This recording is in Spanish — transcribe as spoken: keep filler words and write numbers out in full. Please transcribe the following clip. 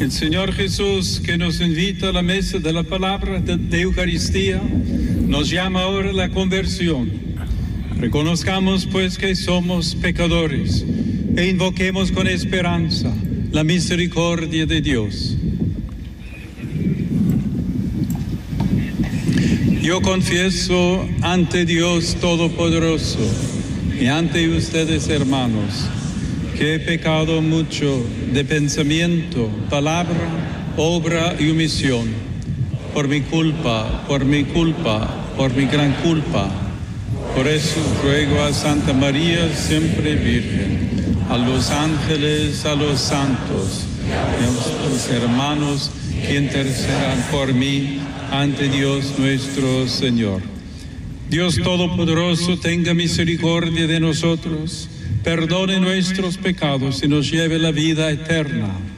El Señor Jesús, que nos invita a la mesa de la palabra de, de Eucaristía, nos llama ahora a la conversión. Reconozcamos pues que somos pecadores e invoquemos con esperanza la misericordia de Dios. Yo confieso ante Dios Todopoderoso y ante ustedes, hermanos, que he pecado mucho de pensamiento, palabra, obra y omisión, por mi culpa, por mi culpa, por mi gran culpa. Por eso ruego a Santa María, siempre Virgen, a los ángeles, a los santos, y a los hermanos que intercedan por mí ante Dios nuestro Señor. Dios Todopoderoso, tenga misericordia de nosotros, perdone nuestros pecados y nos lleve a la vida eterna.